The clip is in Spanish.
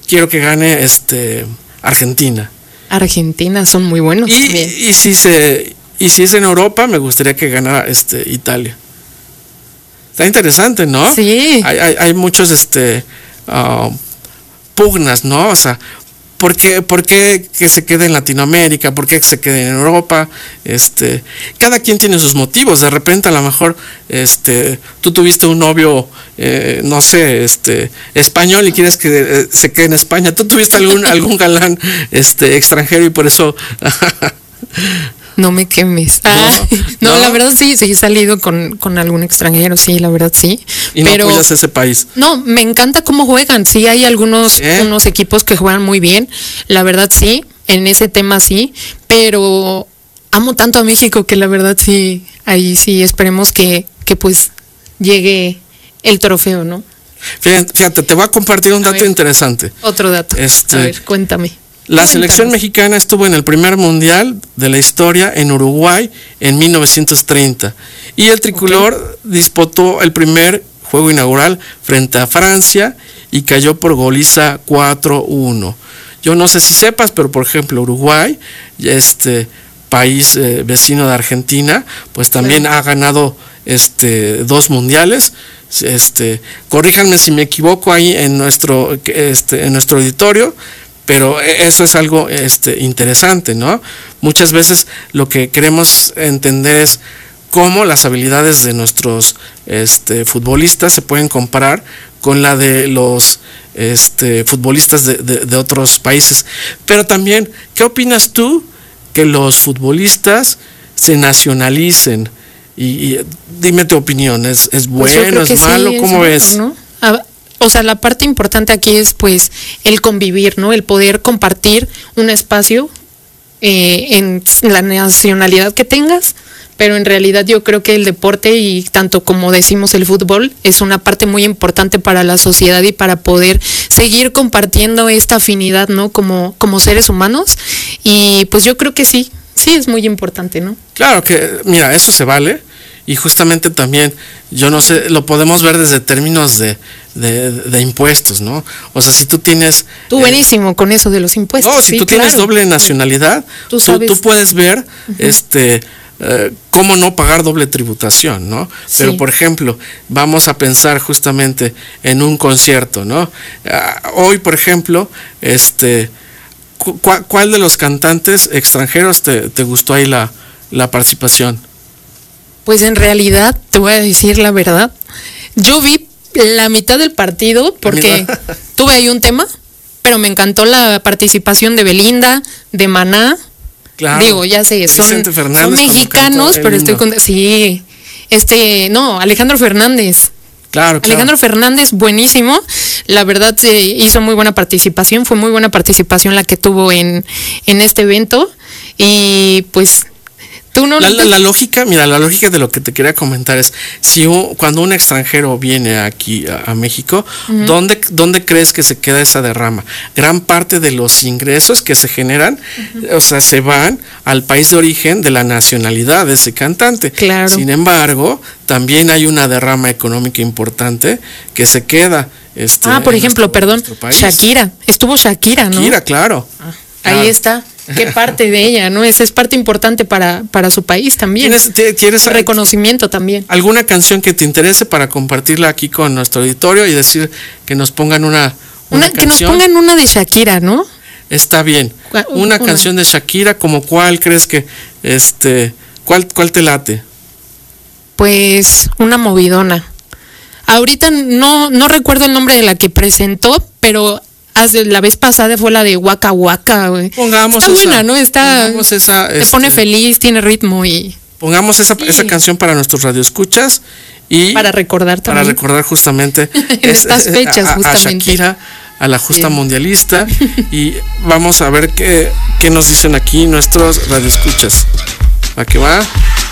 quiero que gane Argentina. Argentina son muy buenos también. Y si es en Europa, me gustaría que ganara Italia. Está interesante, ¿no? Sí. Hay muchos pugnas, ¿no? O sea, ¿por qué que se quede en Latinoamérica? ¿Por qué que se quede en Europa? Cada quien tiene sus motivos. De repente, a lo mejor, tú tuviste un novio, no sé, español y quieres que se quede en España. Tú tuviste algún galán, extranjero y por eso. No me quemes. No, la verdad sí he salido con algún extranjero, sí, la verdad sí. Y no apoyas ese país. No, me encanta cómo juegan. Sí, hay unos equipos que juegan muy bien, la verdad sí, en ese tema sí, pero amo tanto a México que la verdad sí, ahí sí esperemos que pues llegue el trofeo, ¿no? Fíjate, te voy a compartir un dato interesante. Otro dato. A ver, cuéntame. La selección mexicana estuvo en el primer mundial de la historia en Uruguay en 1930 y el tricolor disputó el primer juego inaugural frente a Francia y cayó por goliza 4-1. Yo no sé si sepas, pero por ejemplo Uruguay, país vecino de Argentina, pues también ha ganado 2 mundiales. Corríjanme si me equivoco ahí en nuestro auditorio. Pero eso es algo interesante, ¿no? Muchas veces lo que queremos entender es cómo las habilidades de nuestros futbolistas se pueden comparar con la de los futbolistas de otros países. Pero también, ¿qué opinas tú que los futbolistas se nacionalicen? Y dime tu opinión, ¿es bueno, es malo? Sí, ¿Cómo ves? ¿No? O sea, la parte importante aquí es pues el convivir, ¿no? El poder compartir un espacio en la nacionalidad que tengas, pero en realidad yo creo que el deporte y tanto como decimos el fútbol es una parte muy importante para la sociedad y para poder seguir compartiendo esta afinidad, ¿no? Como seres humanos, y pues yo creo que sí es muy importante, ¿no? Claro que, mira, eso se vale. Y justamente también, yo no sé, lo podemos ver desde términos de impuestos, ¿no? O sea, si tú tienes... Tú buenísimo con eso de los impuestos. No, si tú tienes doble nacionalidad, tú puedes ver cómo no pagar doble tributación, ¿no? Sí. Pero, por ejemplo, vamos a pensar justamente en un concierto, ¿no? Hoy, por ejemplo, ¿cuál de los cantantes extranjeros te gustó ahí la participación? Pues en realidad, te voy a decir la verdad, yo vi la mitad del partido porque tuve ahí un tema, pero me encantó la participación de Belinda, de Maná. Claro. Digo, ya sé, son mexicanos, pero estoy con... Sí, Alejandro Fernández. Claro. Alejandro Fernández, buenísimo. La verdad hizo muy buena participación, fue muy buena participación la que tuvo en este evento. Y pues... La lógica de lo que te quería comentar es, cuando un extranjero viene aquí a México, ¿dónde crees que se queda esa derrama? Gran parte de los ingresos que se generan, o sea, se van al país de origen de la nacionalidad de ese cantante. Claro. Sin embargo, también hay una derrama económica importante que se queda. Por ejemplo, Shakira. Estuvo Shakira, ¿no? Shakira, claro. Ahí está. Qué parte de ella, ¿no? Esa es parte importante para su país también. ¿Tienes reconocimiento también? ¿Alguna canción que te interese para compartirla aquí con nuestro auditorio y decir que nos pongan una canción? Que nos pongan una de Shakira, ¿no? Está bien. Una canción de Shakira, como cuál crees que, cuál te late? Pues una movidona. Ahorita no recuerdo el nombre de la que presentó, pero la vez pasada fue la de Waka Waka, güey. Pongamos está buena, ¿no? Pongamos esa, te pone feliz, tiene ritmo y... Pongamos esa canción para nuestros radioescuchas y... Para recordar también. Para recordar justamente... en estas fechas, justamente. A Shakira, a la justa mundialista. Y vamos a ver qué nos dicen aquí nuestros radioescuchas. ¿A qué va?